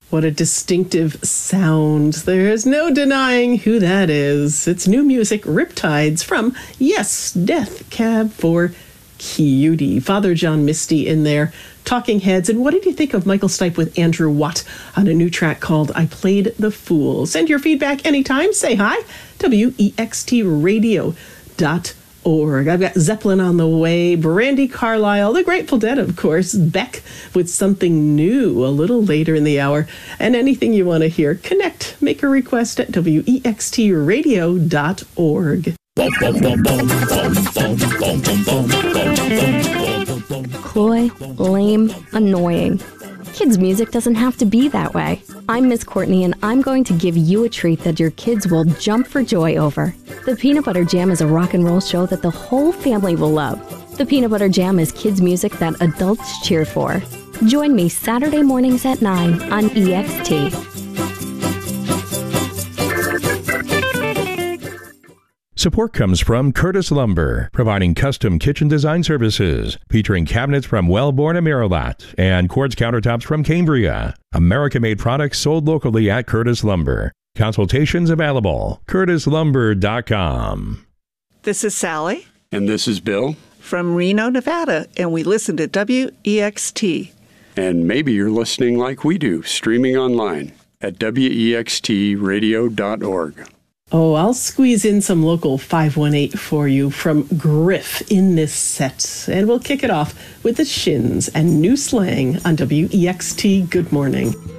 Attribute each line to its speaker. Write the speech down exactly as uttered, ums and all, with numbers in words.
Speaker 1: What a distinctive sound. There's no denying who that is. It's new music, Riptides, from, yes, Death Cab for Cutie. Father John Misty in there, Talking Heads. And what did you think of Michael Stipe with Andrew Watt on a new track called I Played the Fool? Send your feedback anytime. Say hi, W E X T radio dot org. I've got Zeppelin on the way, Brandy Carlisle, The Grateful Dead, of course, Beck with something new a little later in the hour. And anything you want to hear, connect, make a request at W E X T radio dot org.
Speaker 2: Coy, lame, annoying. Kids' music doesn't have to be that way. I'm Miss Courtney, and I'm going to give you a treat that your kids will jump for joy over. The Peanut Butter Jam is a rock and roll show that the whole family will love. The Peanut Butter Jam is kids' music that adults cheer for. Join me Saturday mornings at nine on E X T.
Speaker 3: Support comes from Curtis Lumber, providing custom kitchen design services, featuring cabinets from Wellborn and Miralatt, and quartz countertops from Cambria. American-made products sold locally at Curtis Lumber. Consultations available. curtis lumber dot com.
Speaker 4: This is Sally.
Speaker 5: And this is Bill.
Speaker 4: From Reno, Nevada, and we listen to W E X T.
Speaker 5: And maybe you're listening like we do, streaming online at W E X T radio dot org.
Speaker 1: Oh, I'll squeeze in some local five one eight for you from Griff in this set. And we'll kick it off with the Shins and New Slang on W E X T. Good morning.